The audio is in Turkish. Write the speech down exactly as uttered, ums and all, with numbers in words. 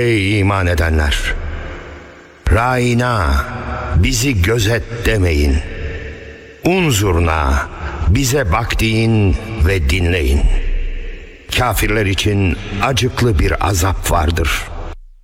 Ey iman edenler! Râina, bizi gözet demeyin. Unzurna, bize bak deyin ve dinleyin. Kafirler için acıklı bir azap vardır.